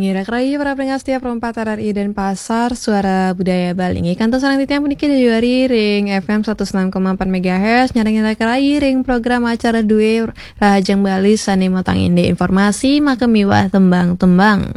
Ngira kerai para pendengar setiap perempat RRI dan pasar suara budaya Bali. Kantor sarang titiang puniki dari ring FM 106,4 MHz ngira kerai ring program acara due Rahajang Bali sane matang inde informasi makemiwah tembang-tembang.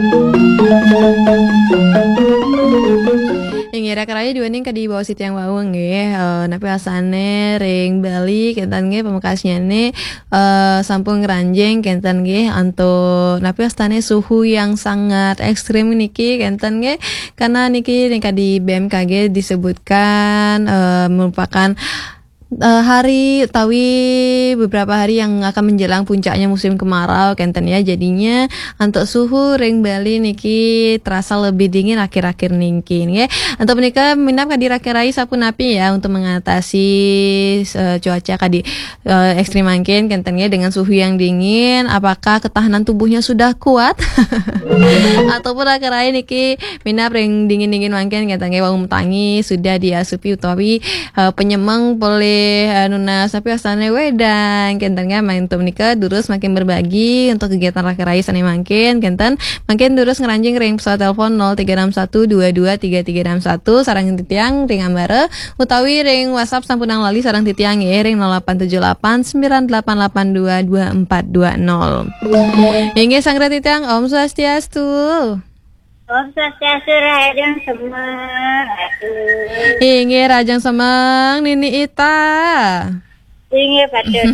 Yang ngira kerai dua ning kadi bawah sitiang wawang nggih. Napi asane ring Bali kentan nggih pamekasnya ne sampung ranjeng kentan nggih anto napi astane suhu yang sangat ekstrim niki kentan nggih karena niki di BMKG disebutkan merupakan hari utawi beberapa hari yang akan menjelang puncaknya musim kemarau kenten ya, jadinya untuk suhu ring Bali niki terasa lebih dingin akhir-akhir niki ya. Untuk menikah minap kadi rakirai sapun api ya untuk mengatasi cuaca kadi ekstrim mangkin kenten ya dengan suhu yang dingin. Apakah ketahanan tubuhnya sudah kuat ataupun rakirai niki minap ring dingin-dingin mangkin kenten ya wong tangi sudah diasupi utawi penyemang boleh nuna sapi asane wedang kentangnya main tuh menikah durus makin berbagi untuk kegiatan rakyat sane makin durus ngeranjing ring pesawat telepon 0361223361 sarang titiang ring ambare utawi ring WhatsApp sampunang lali sarang titiang ya ring 0878982420. Inge sanggra titiang Om Swastiastu. Om Swastiastu Rajang Semang. Inge Rajang Semang Nini Ita. Inge patut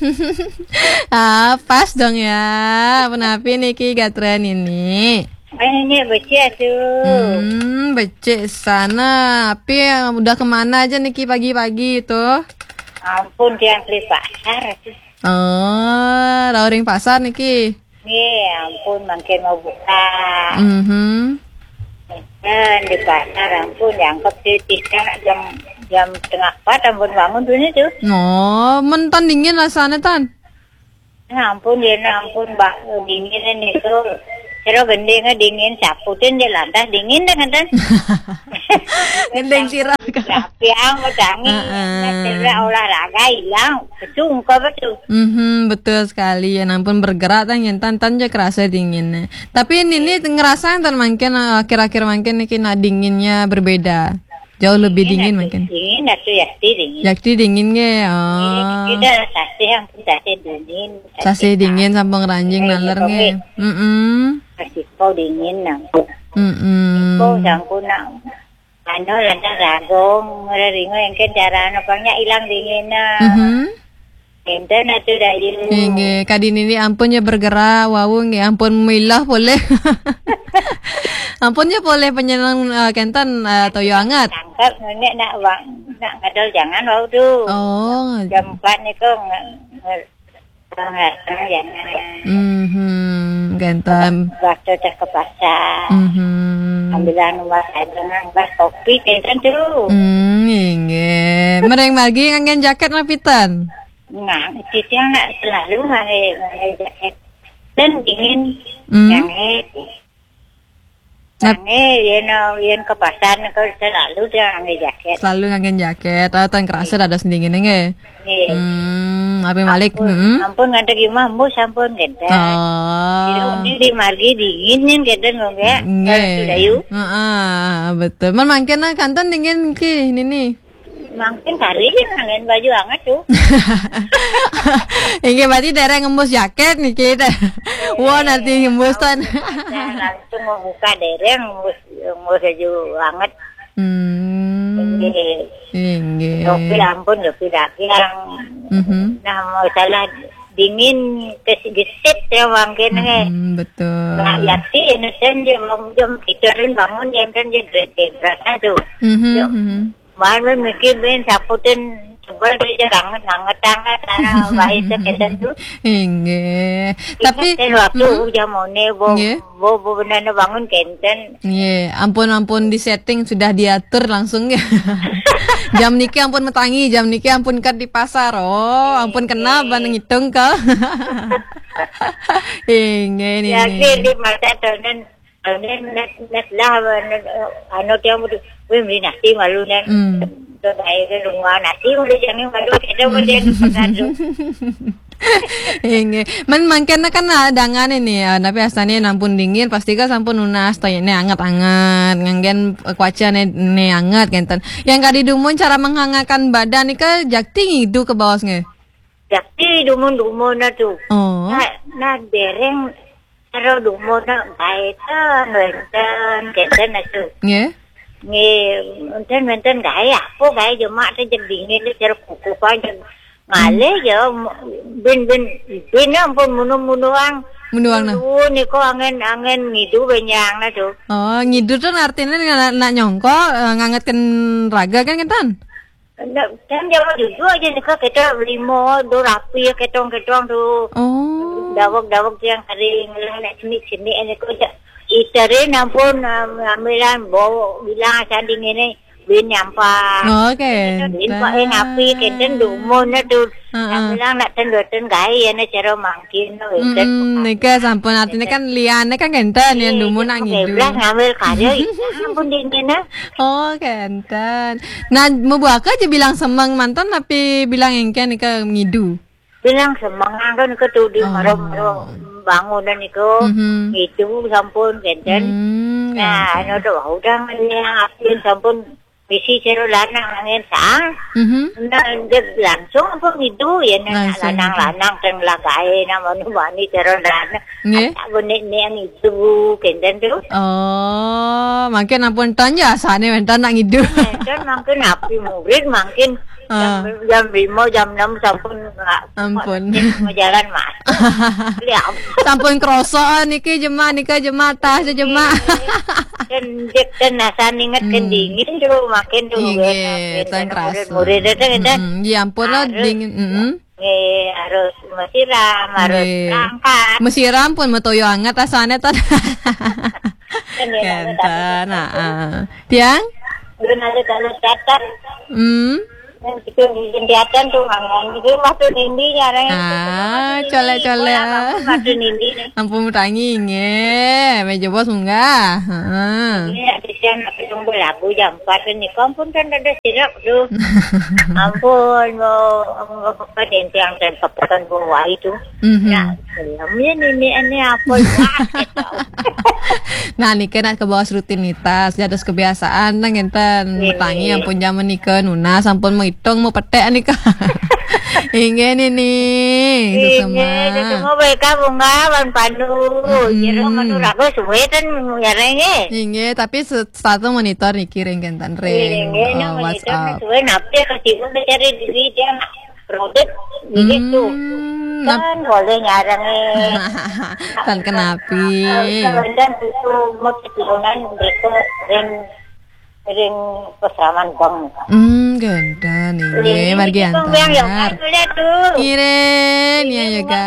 pas dong ya. Penapi niki gatren ini. Ini becek tuh. Becek sana. Tapi udah kemana aja niki pagi-pagi itu? Ampun tiang beli pasar. Oh, ring pasar niki. Ampun makin mau buka. Dan di pasar ampun dianggap di jam tengah 4 ampun bangun tuh itu. Oh, mentan dingin rasanya tan. Ampun ya ampun dingin itu. Kalau gendengnya dingin saputin di lantas dingin dengan tan. Gendeng sirah. Tapi ang dangin. Nah, olahraga hilang. Betul betul. Betul sekali ya, ampun bergerak tan aja kerasa dinginnya. Tapi ini ngerasa tan makin akhir-akhir makin ini dinginnya berbeda. Jauh lebih dingin makin. Dingin atau dingin. Yakti dingin ya. Oh. Kita sase dingin. Sase dingin sampung ranjing naler nge. Kasih kau dingin nang. Kau sangku nang. Ano lantas ragong ngeringo yang kendaraan apanya hilang dinginnya. Enten atau dari. Inge kadin ini ampunnya bergerak wawung ya ampun milah boleh. Ampunnya boleh penyenang kentan toyo anget. Tangkap nenek nak ngadol jangan wau tuh. Oh. Jam 4 ni kau jangan. Kentan. Waktu dah ke pasar. Ambilan uang dengan bas kopi kentan tuh. Inge. Mereng lagi ngangen jaket napitan. Nah, itu yang nak selalu hari jaket dan dingin. Yang ke pasar kau selalu dia ngangen jaket. Selalu ngangen jaket. Tan kerasa ada sendingin nge. Apa malik? Ampun ngada gimana mus ampun kita. Ini di margi dingin kita nggak? Sudah yuk. Betul. Mangkin kanton dingin ki ini. Mungkin hari ngangen baju hangat tuh. Ini berarti daerah ngembus jaket nih kita. Wah nanti ngembus tan. Langsung mau buka daerah ngembus baju hangat. Inge. Kopi ampun kopi dagang. Nah mau salah dingin gesit ya mungkin betul. Nah yakti innocent jam tidurin bangun jam kan jadi berasa tuh. Malu mikir ben saputin sebel dia hangat tangan baik sekedar tu. Inge. Tapi waktu jam mone bo benar bangun kenten. Ampun di setting sudah diatur langsung ya. Jam niki ampun metangi, jam niki ampun kat di pasar. Oh, ampun kena ban ngitung kau. Inge ini. Ya di masa tahun net lah anu dia mudu beli nasi malu nen to dai ke rumah nasi udah jangan malu kita boleh pasar tu Inge, mangkena kan dangan ini ya, tapi asalnya nampun dingin pasti kan sampun lunas toh ini anget-anget, nganggen kuaca ne anget genten. Yang gak didumun cara menghangatkan badan nih ke jakti itu ke bawah nge. Jakti dumun na tuh. Oh. Nah dereng karo dumun na baita ngenten genten tuh. Nge? Menten gaya apa gaya jema teh dingin teh cara kuku panjang. Ngale ya bin ampun munuang na. Niko angin ngidu benyang na tuh. Oh, ngidu tuh artinya nak nyongko ngangetkan raga kan kentan? Kan jawa dulu aja nika kita limo do rapi ketong tuh. Oh. Dawak yang kering nak sini ini ko itare nampun amilan bo bilang aja dingin bin nyampah. Oke. Bin pak ngapi kenten dumun na tuh. Bilang nak ten gaya na cara mangkin no. Nika sampun artinya kan liane kan kenten yang dumun nak ngidu. Belah ngambil karya sampun dingin na. Oh kenten. Nah mau buaka aja bilang semang mantan tapi bilang engken nika ngidu. Bilang semang kan nika tuh di marom bangun dan iko itu sampun kenten. Nah no tuh udang yang apin sampun bisi cero lanang angin sang, nah langsung apa gitu ya lanang teng lagai nama wani cero lanang, aku nek yang itu kenten tuh. Oh, makin ampun tanya asane mentan nak ngidu. Kan makin api murid makin jam 5 jam 6 sampun ampun jalan mas. Sampun kroso niki jema tas jema. Dan nasa ningat kendingin tuh makin tuh tan keras. Murid itu kita. Ya ampun lo dingin. Harus mesiram, harus berangkat. Mesiram pun metoyo anget asane tan. Kenten, tiang? Udah ada kalau catat. Itu kelihatan tuh mangan itu waktu nindi nyarang cole waktu nindi ampun tangi nge meja bos enggak iya disian aku tunggu lagu jam 4 nih ampun kan ada sirak tuh ampun mau pakai yang tempat bawa itu nah namanya ini apa nah nih kena ke bawah rutinitas jadi kebiasaan nang enten tangi ampun zaman nikah nuna sampun mau hitung mau petek nih kak ingin ini semua mereka bunga ban panu jadi manu ragu suwetan nyarenge ingin tapi satu monitor nih kiring kentan ring WhatsApp suwe nape kasih pun cari diri dia produk gitu kan boleh nyarenge kan kenapi dan itu mau keturunan mereka ring peseraman bang. Ganda nih, margi antar. Kiren ya juga.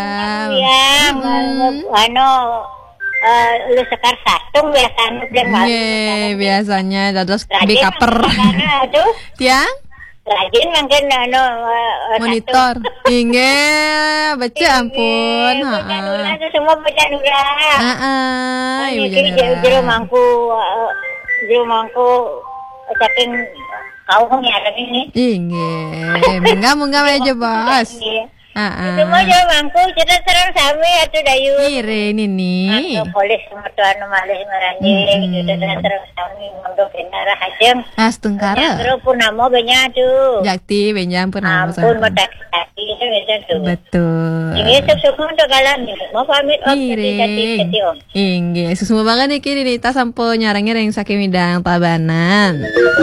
Lu sekar satung biasanya. Biasanya terus di kaper. Tiang? Rajin mungkin monitor. Inge baca ampun. Semua baca nurah. Jero mangku saking kau ada ini. Inge, munga aja bos. Semua jauh mangku cerita serang sami atau dayu. Kire ini. Atau polis semua tuan malih marani gitu dan serang sami mondok kenara hajeng. Astungkara. Terus pun nama banyak tuh. Jakti banyak pun nama. Ampun mata kaki itu macam tuh. Betul. Ini susu untuk kalian mau pamit om tadi om. Inge, susu banget nih kini nih tas sampo nyarangnya yang sakit midang tabanan.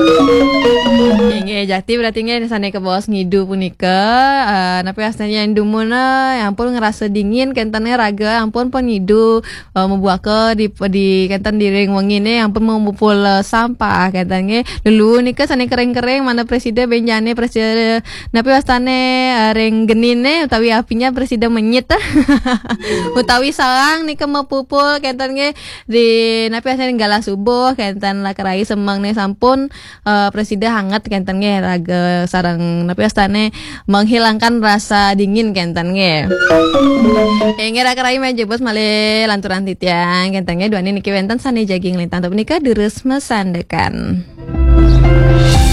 Inge Jakti berarti nge sana ke bawah ngidu punika. Napi aslinya yang dumuna, yang ampun ngerasa dingin, kentannya raga, ampun pun ngidu, membuat ke di kentan di ring wangi nih, ampun mau mupul sampah, kentannya dulu nih ke sana kering-kering, mana presiden benjane presiden, napi astane ring genin nih, utawi apinya presiden menyit, utawi salang nih ke mau pupul, kentannya di napi astane gala subuh, kentan lah kerai semang nih sampun, presiden hangat, kentannya raga sarang napi astane menghilangkan rasa dingin kentan nge. Hingga rakerai meja bos male lanturan titiang kentangnya dua ini niki wenten sane jaging lintang tapi nikah deres mesandekan.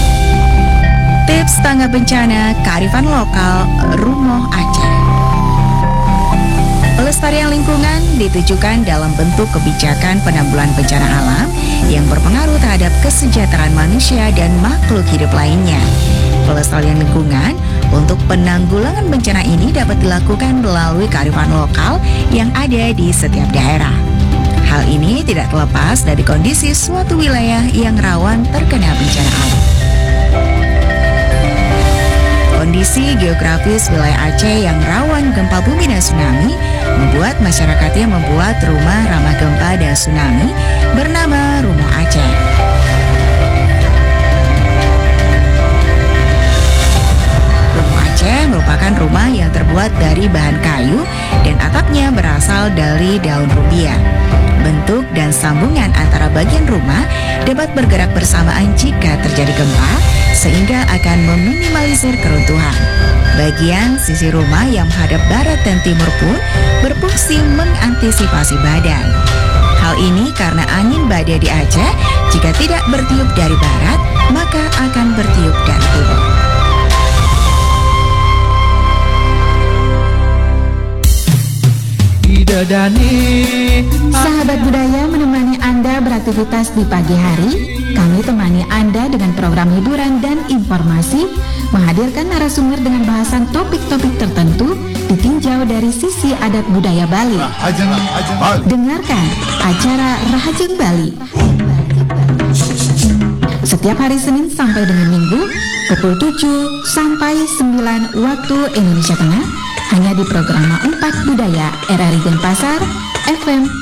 Tips tangga bencana kearifan lokal Rumoh Aceh. Pelestarian lingkungan ditujukan dalam bentuk kebijakan penanggulangan bencana alam yang berpengaruh terhadap kesejahteraan manusia dan makhluk hidup lainnya. Pelestarian lingkungan untuk penanggulangan bencana ini dapat dilakukan melalui kearifan lokal yang ada di setiap daerah. Hal ini tidak terlepas dari kondisi suatu wilayah yang rawan terkena bencana alam. Kondisi geografis wilayah Aceh yang rawan gempa bumi dan tsunami membuat masyarakatnya membuat rumah ramah gempa dan tsunami bernama Rumah Aceh. Rumah Aceh merupakan rumah yang terbuat dari bahan kayu dan atapnya berasal dari daun rubia. Bentuk dan sambungan antara bagian rumah dapat bergerak bersamaan jika terjadi gempa, sehingga akan meminimalisir keruntuhan. Bagian sisi rumah yang menghadap barat dan timur pun berfungsi mengantisipasi badai. Hal ini karena angin badai di Aceh jika tidak bertiup dari barat, maka akan bertiup dari timur. Sahabat budaya menemani Anda beraktivitas di pagi hari. Kami temani Anda dengan program hiburan dan informasi, menghadirkan narasumber dengan bahasan topik-topik tertentu ditinjau dari sisi adat budaya Bali. Dengarkan acara Rahajeng Bali setiap hari Senin sampai dengan Minggu pukul 7 sampai 9 waktu Indonesia Tengah, hanya di program 4 Budaya RRI Denpasar FM